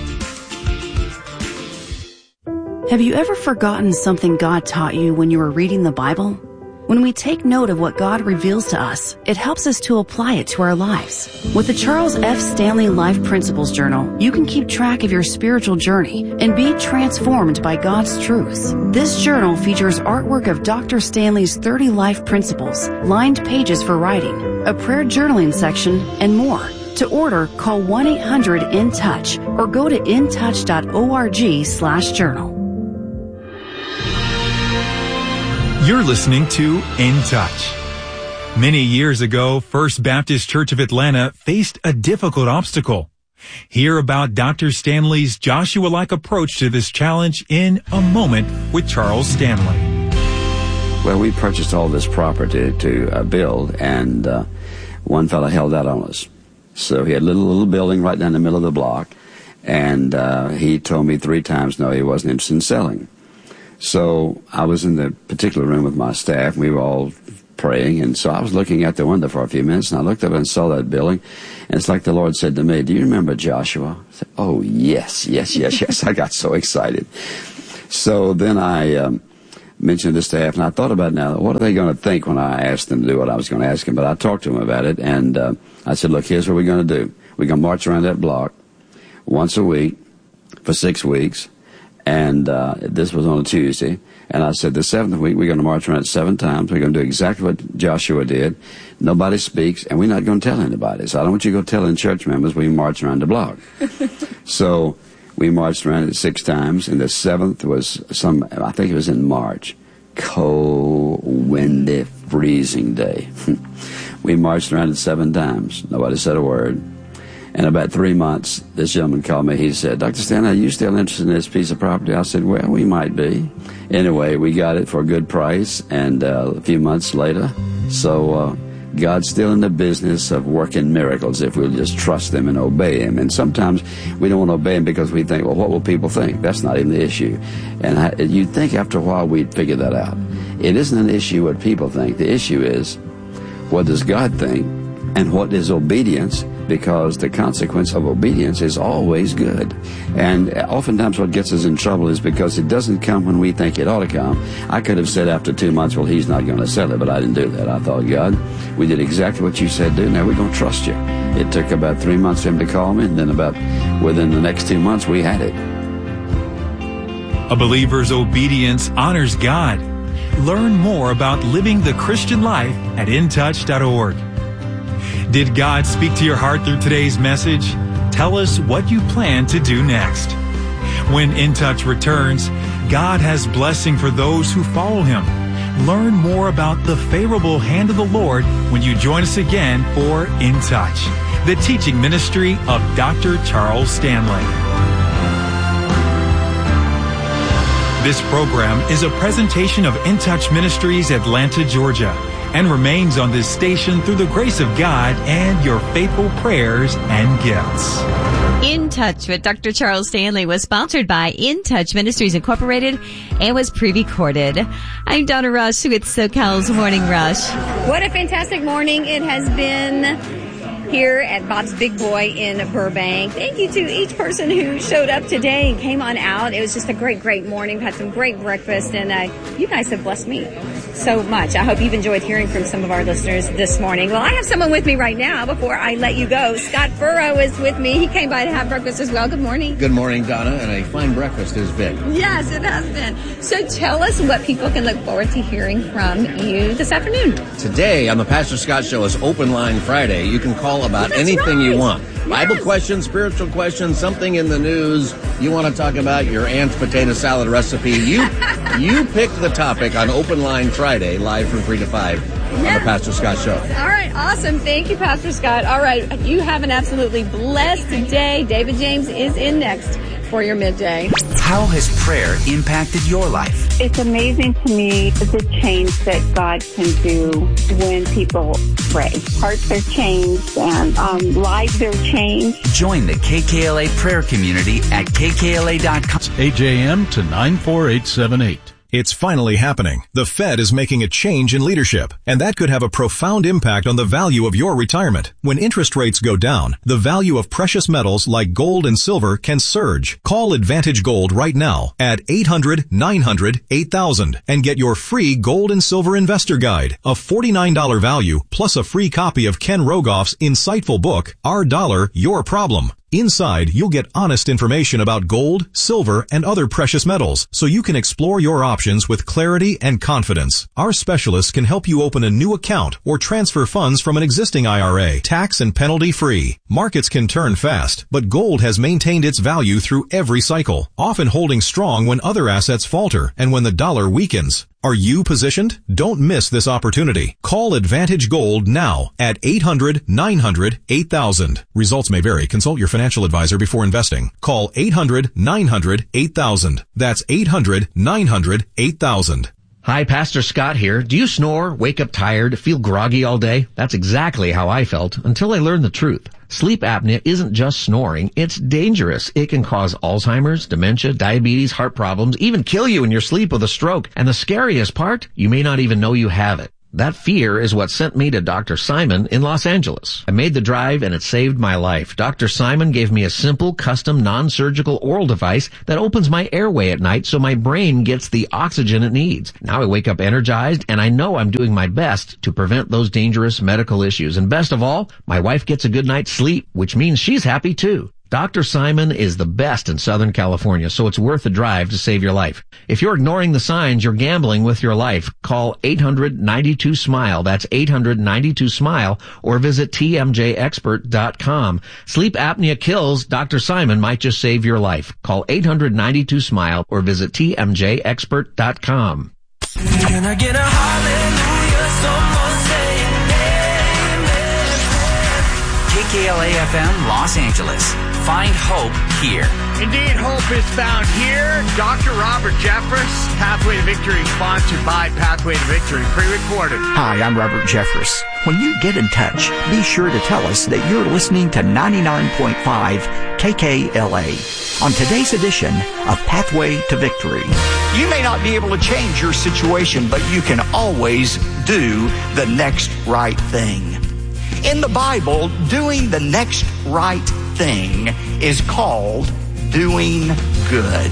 Have you ever forgotten something God taught you when you were reading the Bible? When we take note of what God reveals to us, it helps us to apply it to our lives. With the Charles F. Stanley Life Principles Journal, you can keep track of your spiritual journey and be transformed by God's truths. This journal features artwork of Doctor Stanley's thirty life principles, lined pages for writing, a prayer journaling section, and more. To order, call one eight hundred in touch or go to in touch dot org slash journal. You're listening to In Touch. Many years ago, First Baptist Church of Atlanta faced a difficult obstacle. Hear about Doctor Stanley's Joshua-like approach to this challenge in a moment with Charles Stanley. Well, we purchased all this property to uh, build, and uh, one fellow held out on us. So he had a little, little building right down the middle of the block, and uh, he told me three times, no, he wasn't interested in selling. So I was in the particular room with my staff, and we were all praying, and so I was looking out the window for a few minutes, and I looked up and saw that building, and it's like the Lord said to me, do you remember Joshua? I said, oh, yes, yes, yes, yes. I got so excited. So then I um, mentioned to the staff, and I thought about now, what are they going to think when I asked them to do what I was going to ask them? But I talked to them about it, and uh, I said, look, here's what we're going to do. We're going to march around that block once a week for six weeks, and uh, this was on a Tuesday. And I said, the seventh week, we're going to march around seven times. We're going to do exactly what Joshua did. Nobody speaks, and we're not going to tell anybody. So I don't want you to go telling church members we march around the block. So we marched around it six times, and the seventh was some, I think it was in March, cold, windy, freezing day. We marched around it seven times. Nobody said a word. In about three months, this gentleman called me. He said, Doctor Stanley, are you still interested in this piece of property? I said, well, we might be. Anyway, we got it for a good price, and uh, a few months later. So uh, God's still in the business of working miracles if we'll just trust Him and obey Him. And sometimes we don't want to obey Him because we think, well, what will people think? That's not even the issue. And I, you'd think after a while we'd figure that out. It isn't an issue what people think. The issue is, what does God think, and what is obedience? Because the consequence of obedience is always good. And oftentimes what gets us in trouble is because it doesn't come when we think it ought to come. I could have said after two months, well, he's not going to sell it, but I didn't do that. I thought, God, we did exactly what you said do. Now we're going to trust you. It took about three months for him to call me, and then about within the next two months, we had it. A believer's obedience honors God. Learn more about living the Christian life at in touch dot org. Did God speak to your heart through today's message? Tell us what you plan to do next. When In Touch returns, God has blessing for those who follow Him. Learn more about the favorable hand of the Lord when you join us again for In Touch, the teaching ministry of Doctor Charles Stanley. This program is a presentation of In Touch Ministries, Atlanta, Georgia, and remains on this station through the grace of God and your faithful prayers and gifts. In Touch with Doctor Charles Stanley was sponsored by In Touch Ministries Incorporated and was pre-recorded. I'm Donna Rush with SoCal's Morning Rush. What a fantastic morning it has been here at Bob's Big Boy in Burbank. Thank you to each person who showed up today and came on out. It was just a great, great morning. We had some great breakfast, and uh, you guys have blessed me so much. I hope you've enjoyed hearing from some of our listeners this morning. Well, I have someone with me right now before I let you go. Scott Furrow is with me. He came by to have breakfast as well. Good morning. Good morning, Donna, and a fine breakfast has been. Yes, it has been. So tell us what people can look forward to hearing from you this afternoon. Today on the Pastor Scott Show is Open Line Friday. You can call about That's anything right. you want. Yes. Bible questions, spiritual questions, something in the news. You want to talk about your aunt's potato salad recipe. You you pick the topic on Open Line Friday, live from three to five on Yeah. the Pastor Scott Show. All right, awesome. Thank you, Pastor Scott. All right, you have an absolutely blessed day. David James is in next for your midday. How has prayer impacted your life? It's amazing to me the change that God can do when people pray. Hearts are changed and um, lives are changed. Join the K K L A prayer community at K K L A dot com. eight a.m. to nine four eight seven eight. It's finally happening. The Fed is making a change in leadership, and that could have a profound impact on the value of your retirement. When interest rates go down, the value of precious metals like gold and silver can surge. Call Advantage Gold right now at eight hundred nine hundred eight thousand and get your free Gold and Silver Investor Guide, a forty-nine dollars value plus a free copy of Ken Rogoff's insightful book, Our Dollar, Your Problem. Inside, you'll get honest information about gold, silver, and other precious metals, so you can explore your options with clarity and confidence. Our specialists can help you open a new account or transfer funds from an existing I R A, tax and penalty free. Markets can turn fast, but gold has maintained its value through every cycle, often holding strong when other assets falter and when the dollar weakens. Are you positioned? Don't miss this opportunity. Call Advantage Gold now at eight hundred nine hundred eight thousand. Results may vary. Consult your financial advisor before investing. Call eight hundred nine hundred eight thousand. That's eight hundred nine hundred eight thousand. Hi, Pastor Scott here. Do you snore, wake up tired, feel groggy all day? That's exactly how I felt until I learned the truth. Sleep apnea isn't just snoring, it's dangerous. It can cause Alzheimer's, dementia, diabetes, heart problems, even kill you in your sleep with a stroke. And the scariest part, you may not even know you have it. That fear is what sent me to Doctor Simon in Los Angeles. I made the drive and it saved my life. Doctor Simon gave me a simple, custom, non-surgical oral device that opens my airway at night so my brain gets the oxygen it needs. Now I wake up energized and I know I'm doing my best to prevent those dangerous medical issues. And best of all, my wife gets a good night's sleep, which means she's happy too. Doctor Simon is the best in Southern California, so it's worth the drive to save your life. If you're ignoring the signs, you're gambling with your life. Call eight hundred ninety-two SMILE. That's eight hundred ninety-two SMILE, or visit T M J expert dot com. Sleep apnea kills. Doctor Simon might just save your life. Call eight hundred ninety-two SMILE or visit T M J expert dot com. Can I get a hallelujah? Someone say amen. K K L A F M Los Angeles. Find hope here. Indeed, hope is found here. Doctor Robert Jeffress, Pathway to Victory, sponsored by Pathway to Victory, pre-recorded. Hi, I'm Robert Jeffress. When you get in touch, be sure to tell us that you're listening to ninety-nine point five K K L A on today's edition of Pathway to Victory. You may not be able to change your situation, but you can always do the next right thing. In the Bible, doing the next right thing is called doing good.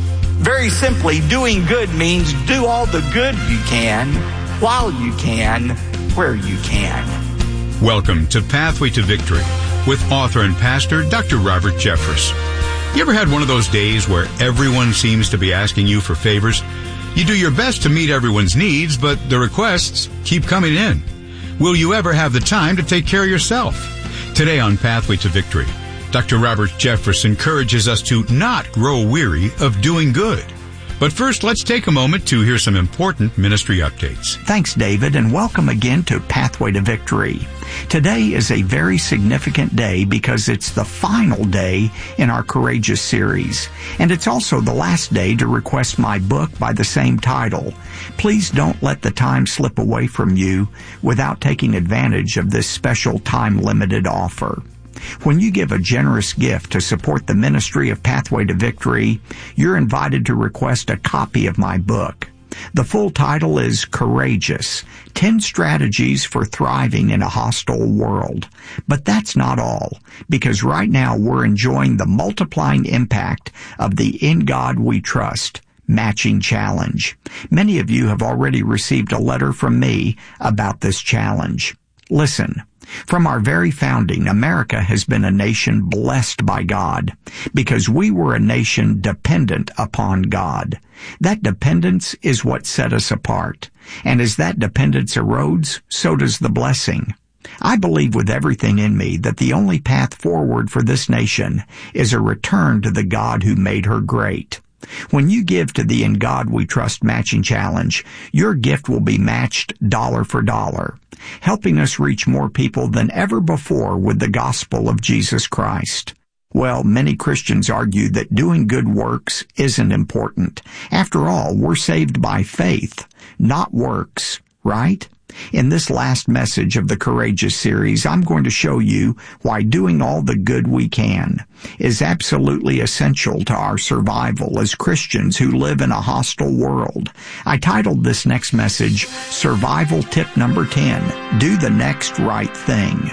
Very simply, doing good means do all the good you can, while you can, where you can. Welcome to Pathway to Victory with author and pastor Doctor Robert Jeffress. You ever had one of those days where everyone seems to be asking you for favors? You do your best to meet everyone's needs, but the requests keep coming in. Will you ever have the time to take care of yourself? Today on Pathway to Victory, Doctor Robert Jeffress encourages us to not grow weary of doing good. But first, let's take a moment to hear some important ministry updates. Thanks, David, and welcome again to Pathway to Victory. Today is a very significant day because it's the final day in our Courageous series, and it's also the last day to request my book by the same title. Please don't let the time slip away from you without taking advantage of this special time-limited offer. When you give a generous gift to support the ministry of Pathway to Victory, you're invited to request a copy of my book. The full title is Courageous, ten Strategies for Thriving in a Hostile World. But that's not all, because right now we're enjoying the multiplying impact of the In God We Trust Matching Challenge. Many of you have already received a letter from me about this challenge. Listen. From our very founding, America has been a nation blessed by God because we were a nation dependent upon God. That dependence is what set us apart. And as that dependence erodes, so does the blessing. I believe with everything in me that the only path forward for this nation is a return to the God who made her great. When you give to the In God We Trust Matching Challenge, your gift will be matched dollar for dollar, helping us reach more people than ever before with the gospel of Jesus Christ. Well, many Christians argue that doing good works isn't important. After all, we're saved by faith, not works, right? In this last message of the Courageous series, I'm going to show you why doing all the good we can is absolutely essential to our survival as Christians who live in a hostile world. I titled this next message, Survival Tip Number ten, Do the Next Right Thing.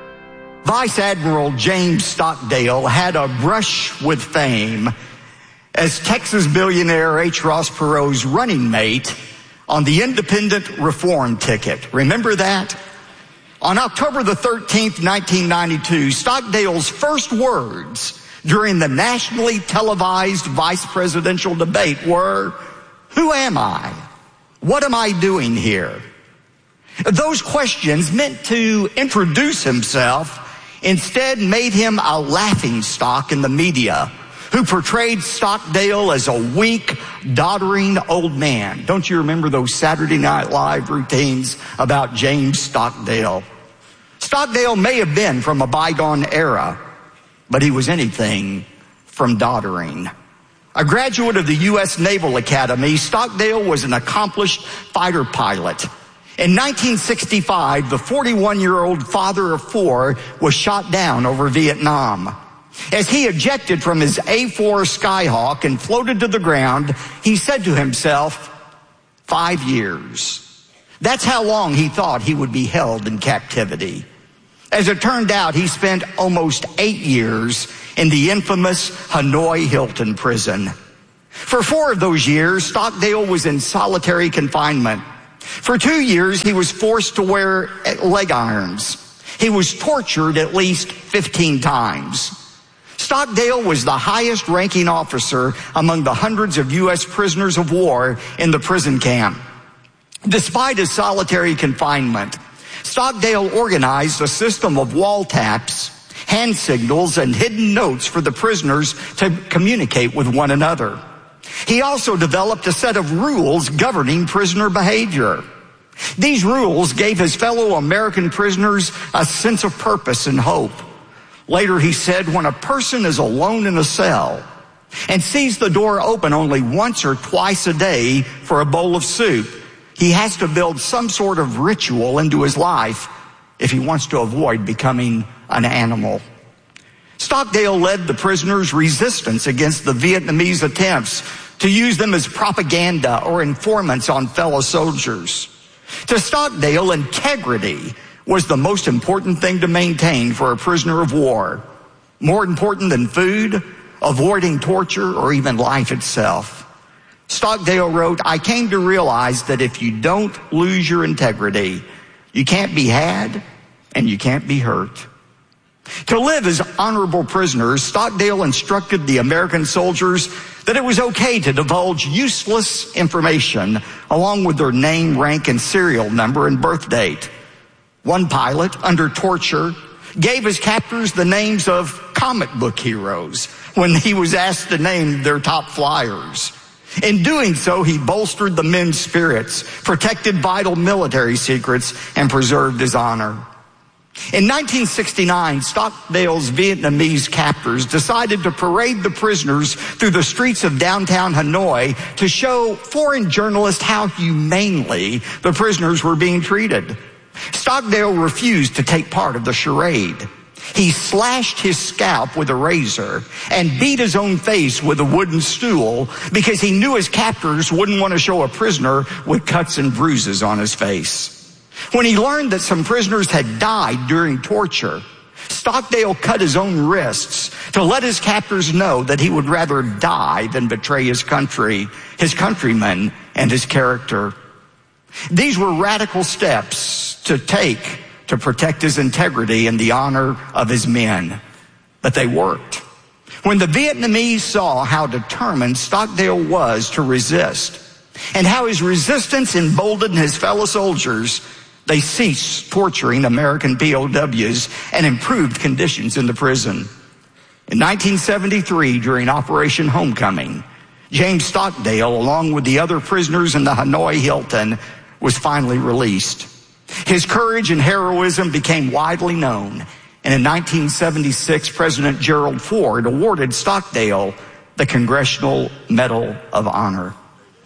Vice Admiral James Stockdale had a brush with fame as Texas billionaire H. Ross Perot's running mate on the independent reform ticket. Remember that? On October the thirteenth, nineteen ninety-two, Stockdale's first words during the nationally televised vice presidential debate were, "Who am I? What am I doing here?" Those questions, meant to introduce himself, instead made him a laughingstock in the media, who portrayed Stockdale as a weak, doddering old man. Don't you remember those Saturday Night Live routines about James Stockdale? Stockdale may have been from a bygone era, but he was anything from doddering. A graduate of the U S Naval Academy, Stockdale was an accomplished fighter pilot. In nineteen sixty-five, the forty-one-year-old father of four was shot down over Vietnam. As he ejected from his A four Skyhawk and floated to the ground, he said to himself, five years. That's how long he thought he would be held in captivity. As it turned out, he spent almost eight years in the infamous Hanoi Hilton prison. For four of those years, Stockdale was in solitary confinement. For two years, he was forced to wear leg irons. He was tortured at least fifteen times. Stockdale was the highest ranking officer among the hundreds of U S prisoners of war in the prison camp. Despite his solitary confinement, Stockdale organized a system of wall taps, hand signals, and hidden notes for the prisoners to communicate with one another. He also developed a set of rules governing prisoner behavior. These rules gave his fellow American prisoners a sense of purpose and hope. Later he said, when a person is alone in a cell and sees the door open only once or twice a day for a bowl of soup, he has to build some sort of ritual into his life if he wants to avoid becoming an animal. Stockdale led the prisoners' resistance against the Vietnamese attempts to use them as propaganda or informants on fellow soldiers. To Stockdale, integrity was the most important thing to maintain for a prisoner of war. More important than food, avoiding torture, or even life itself. Stockdale wrote, I came to realize that if you don't lose your integrity, you can't be had and you can't be hurt. To live as honorable prisoners, Stockdale instructed the American soldiers that it was okay to divulge useless information along with their name, rank, and serial number and birth date. One pilot, under torture, gave his captors the names of comic book heroes when he was asked to name their top flyers. In doing so, he bolstered the men's spirits, protected vital military secrets, and preserved his honor. In nineteen sixty-nine, Stockdale's Vietnamese captors decided to parade the prisoners through the streets of downtown Hanoi to show foreign journalists how humanely the prisoners were being treated. Stockdale refused to take part of the charade. He slashed his scalp with a razor and beat his own face with a wooden stool because he knew his captors wouldn't want to show a prisoner with cuts and bruises on his face. When he learned that some prisoners had died during torture, Stockdale cut his own wrists to let his captors know that he would rather die than betray his country, his countrymen, and his character. These were radical steps to take to protect his integrity and the honor of his men. But they worked. When the Vietnamese saw how determined Stockdale was to resist and how his resistance emboldened his fellow soldiers, they ceased torturing American P O Ws and improved conditions in the prison. In nineteen seventy-three, during Operation Homecoming, James Stockdale, along with the other prisoners in the Hanoi Hilton, was finally released. His courage and heroism became widely known, and in nineteen seventy-six, President Gerald Ford awarded Stockdale the Congressional Medal of Honor.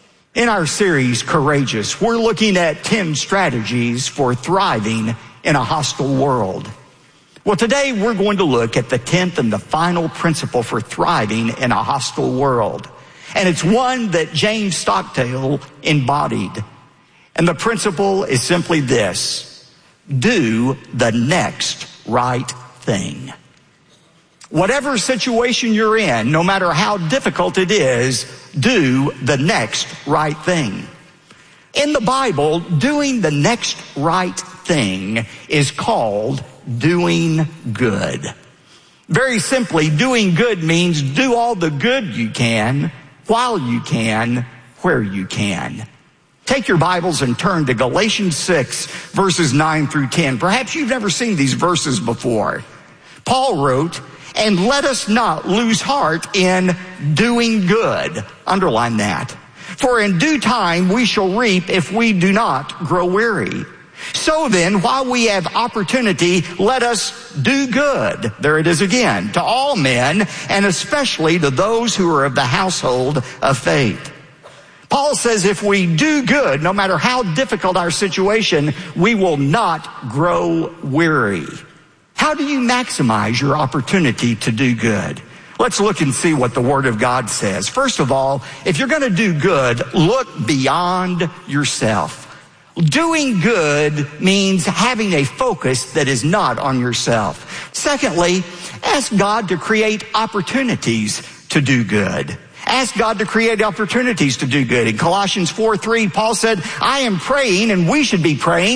In our series, Courageous, we're looking at ten strategies for thriving in a hostile world. Well, today we're going to look at the tenth and the final principle for thriving in a hostile world. And it's one that James Stockdale embodied. And the principle is simply this: do the next right thing. Whatever situation you're in, no matter how difficult it is, do the next right thing. In the Bible, doing the next right thing is called doing good. Very simply, doing good means do all the good you can, while you can, where you can. Take your Bibles and turn to Galatians six, verses nine through ten. Perhaps you've never seen these verses before. Paul wrote, and let us not lose heart in doing good. Underline that. For in due time we shall reap if we do not grow weary. So then, while we have opportunity, let us do good. There it is again. To all men, and especially to those who are of the household of faith. Paul says if we do good, no matter how difficult our situation, we will not grow weary. How do you maximize your opportunity to do good? Let's look and see what the Word of God says. First of all, if you're going to do good, look beyond yourself. Doing good means having a focus that is not on yourself. Secondly, ask God to create opportunities to do good. Ask God to create opportunities to do good. In Colossians four three, Paul said, I am praying, and we should be praying,